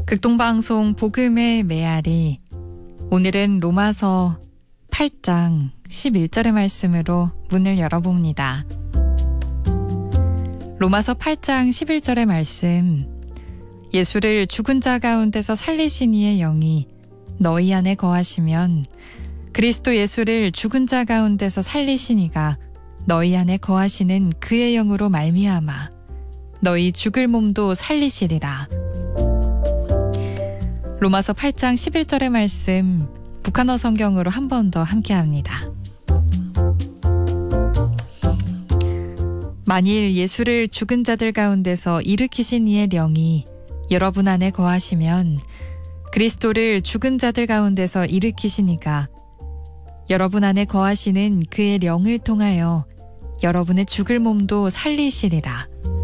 극동방송 복음의 메아리, 오늘은 로마서 8장 11절의 말씀으로 문을 열어봅니다. 로마서 8장 11절의 말씀, 예수를 죽은 자 가운데서 살리신 이의 영이 너희 안에 거하시면 그리스도 예수를 죽은 자 가운데서 살리신 이가 너희 안에 거하시는 그의 영으로 말미암아 너희 죽을 몸도 살리시리라. 로마서 8장 11절의 말씀, 북한어 성경으로 한 번 더 함께합니다. 만일 예수를 죽은 자들 가운데서 일으키신 이의 영이 여러분 안에 거하시면 그리스도를 죽은 자들 가운데서 일으키신 이가 여러분 안에 거하시는 그의 영을 통하여 여러분의 죽을 몸도 살리시리라.